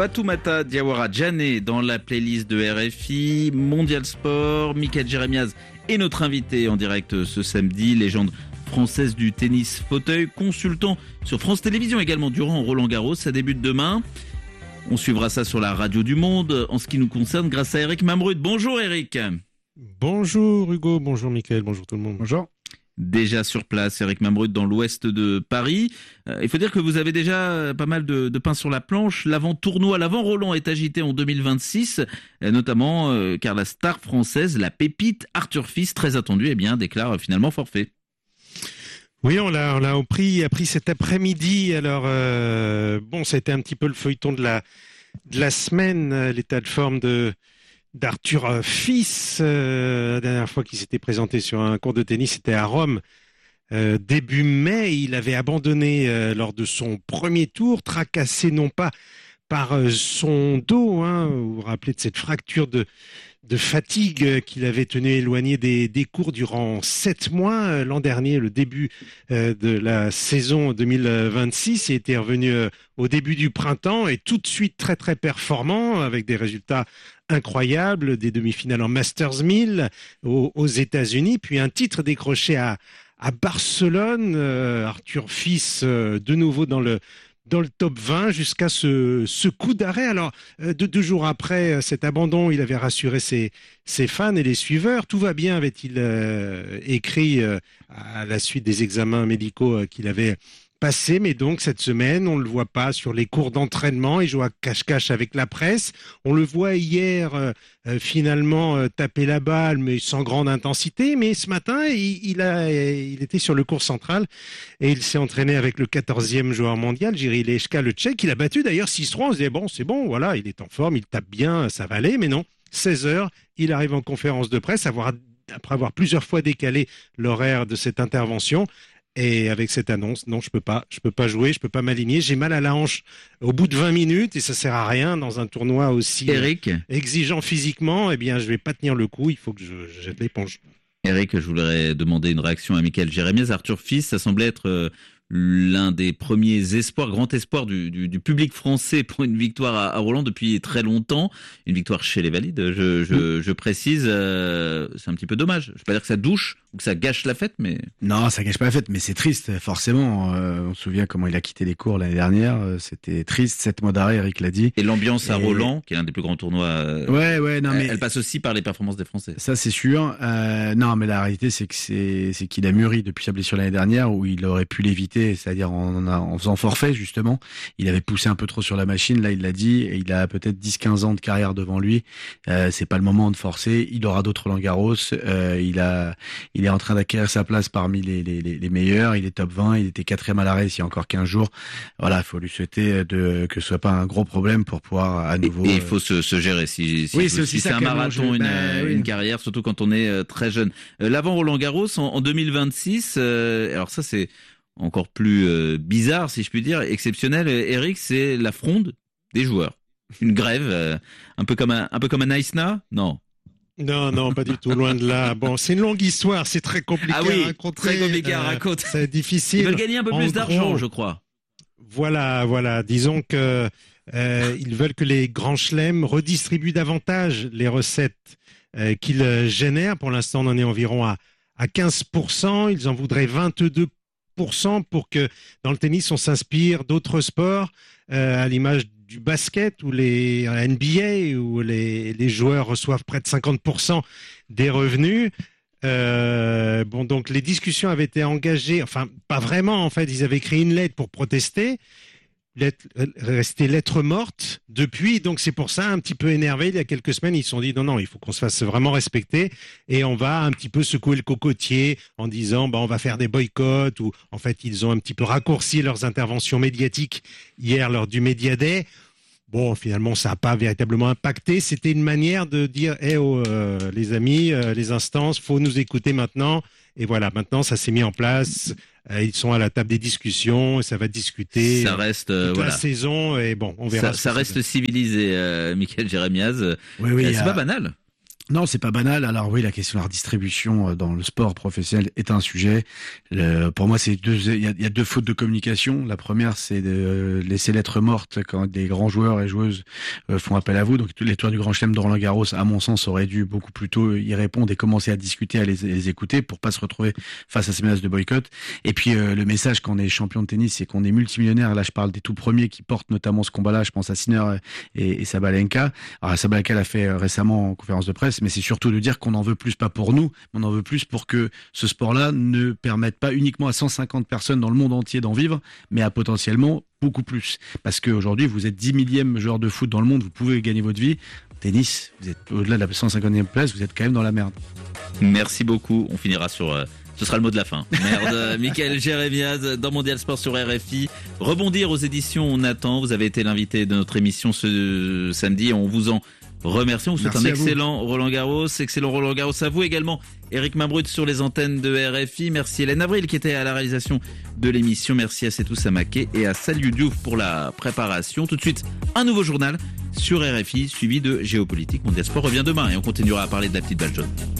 Fatoumata Diawara Djané dans la playlist de RFI, Mondial Sport, Mickaël Jérémiaz est notre invité en direct ce samedi, légende française du tennis fauteuil, consultant sur France Télévisions également durant Roland-Garros, ça débute demain. On suivra ça sur la radio du Monde en ce qui nous concerne grâce à Eric Mamrud. Bonjour Eric. Bonjour Hugo, bonjour Mickaël, bonjour tout le monde. Bonjour. Déjà sur place, Eric Mamrud dans l'ouest de Paris. Il faut dire que vous avez déjà pas mal de pain sur la planche. L'avant-tournoi, l'avant-Roland est agité en 2026, notamment car la star française, la pépite Arthur Fils, très attendue, déclare finalement forfait. Oui, on l'a appris cet après-midi. Alors, ça a été un petit peu le feuilleton de la semaine, l'état de forme d'Arthur Fils. La dernière fois qu'il s'était présenté sur un court de tennis, c'était à Rome. Début mai, il avait abandonné lors de son premier tour, tracassé non pas par son dos, vous vous rappelez de cette fracture de fatigue qu'il avait tenu éloigné des cours durant 7 mois. L'an dernier, le début de la saison 2026, il était revenu au début du printemps et tout de suite très très performant avec des résultats incroyables, des demi-finales en Masters 1000 aux États-Unis, puis un titre décroché à Barcelone. Arthur Fils de nouveau dans le top 20 jusqu'à ce coup d'arrêt. Alors, 2 jours après cet abandon, il avait rassuré ses fans et les suiveurs. Tout va bien, avait-il écrit à la suite des examens médicaux qu'il avait passés. Mais donc, cette semaine, on ne le voit pas sur les cours d'entraînement. Il joue à cache-cache avec la presse. On le voit hier, finalement, taper la balle, mais sans grande intensité. Mais ce matin, il était sur le court central et il s'est entraîné avec le 14e joueur mondial, Jiří Leška, le Tchèque. Il a battu d'ailleurs 6-3. On se disait, c'est bon, voilà, il est en forme, il tape bien, ça va aller. Mais non, 16h, il arrive en conférence de presse après avoir plusieurs fois décalé l'horaire de cette intervention. Et avec cette annonce, non, je peux pas jouer, je peux pas m'aligner. J'ai mal à la hanche au bout de 20 minutes et ça sert à rien dans un tournoi aussi exigeant physiquement. Je vais pas tenir le coup. Il faut que je jette l'éponge. Eric, je voudrais demander une réaction à Mickaël Jérémiaz. Arthur Fils, ça semblait être l'un des premiers espoirs, grand espoir du public français pour une victoire à Roland depuis très longtemps. Une victoire chez les valides, je précise. C'est un petit peu dommage. Je ne vais pas dire que ça douche ou que ça gâche la fête, mais... Non, ça gâche pas la fête, mais c'est triste, forcément. On se souvient comment il a quitté les cours l'année dernière. C'était triste, 7 mois d'arrêt, Eric l'a dit. Et l'ambiance à Roland, qui est l'un des plus grands tournois... mais elle passe aussi par les performances des Français. Ça, c'est sûr. Non, mais la réalité, c'est qu'il a mûri depuis sa blessure l'année dernière, où il aurait pu l'éviter, c'est-à-dire en faisant forfait, justement. Il avait poussé un peu trop sur la machine, là, il l'a dit, et il a peut-être 10-15 ans de carrière devant lui. C'est pas le moment de forcer. Il aura d'autres Roland-Garros. Il est en train d'acquérir sa place parmi les meilleurs. Il est top 20. Il était 4e à l'arrêt il y a encore 15 jours. Voilà, il faut lui souhaiter que ce soit pas un gros problème pour pouvoir à nouveau... Et il faut se gérer. Si c'est un marathon, une carrière, surtout quand on est très jeune. L'avant Roland-Garros en 2026, alors ça c'est encore plus bizarre, si je puis dire, exceptionnel. Eric, c'est la fronde des joueurs. Une grève, un peu comme un Aïsna, non? Non, pas du tout, loin de là. Bon, c'est une longue histoire, c'est très compliqué à raconter. Très compliqué à raconter. C'est difficile. Ils veulent gagner un peu plus d'argent, je crois. Voilà. Disons que ils veulent que les grands chelems redistribuent davantage les recettes qu'ils génèrent. Pour l'instant, on en est environ à 15%. Ils en voudraient 22% pour que dans le tennis, on s'inspire d'autres sports, à l'image du basket ou les NBA où les joueurs reçoivent près de 50% des revenus. Donc les discussions avaient été engagées, enfin pas vraiment en fait, ils avaient écrit une lettre pour protester. Restée lettre morte depuis, donc c'est pour ça un petit peu énervé. Il y a quelques semaines, ils se sont dit non, il faut qu'on se fasse vraiment respecter et on va un petit peu secouer le cocotier en disant on va faire des boycotts, ou en fait ils ont un petit peu raccourci leurs interventions médiatiques hier lors du Media Day. Bon, finalement, ça n'a pas véritablement impacté. C'était une manière de dire les amis, les instances, faut nous écouter maintenant. Et voilà, maintenant, ça s'est mis en place. Ils sont à la table des discussions, ça va discuter. Ça reste toute la saison et bon, on verra. Ça reste civilisé, Mickaël Jérémiaz. Oui, c'est pas banal. Non, c'est pas banal. Alors oui, la question de la redistribution dans le sport professionnel est un sujet. Pour moi, il y a deux fautes de communication. La première, c'est de laisser lettre morte quand des grands joueurs et joueuses font appel à vous. Donc les tours du Grand Chelem de Roland-Garros, à mon sens, auraient dû beaucoup plus tôt y répondre et commencer à discuter, à les écouter pour pas se retrouver face à ces menaces de boycott. Et puis le message quand on est champion de tennis, c'est qu'on est multimillionnaire. Là, je parle des tout premiers qui portent notamment ce combat-là. Je pense à Sinner et Sabalenka. Alors Sabalenka l'a fait récemment en conférence de presse, mais c'est surtout de dire qu'on en veut plus, pas pour nous, mais on en veut plus pour que ce sport-là ne permette pas uniquement à 150 personnes dans le monde entier d'en vivre, mais à potentiellement beaucoup plus. Parce qu'aujourd'hui, vous êtes 10 millième joueur de foot dans le monde, vous pouvez gagner votre vie. Tennis, vous êtes au-delà de la 150e place, vous êtes quand même dans la merde. Merci beaucoup. On finira sur... ce sera le mot de la fin. Merde. Michael Jérémiaz dans Mondial Sport sur RFI. Rebondir aux éditions On Attend. Vous avez été l'invité de notre émission ce samedi. On vous en remercie. On vous souhaite un excellent Roland-Garros. Excellent Roland-Garros à vous également. Éric Mambrut sur les antennes de RFI. Merci Hélène Avril qui était à la réalisation de l'émission. Merci à Setou Samaké et à Saliou Diouf pour la préparation. Tout de suite, un nouveau journal sur RFI suivi de Géopolitique. Mondial Sport revient demain et on continuera à parler de la petite balle jaune.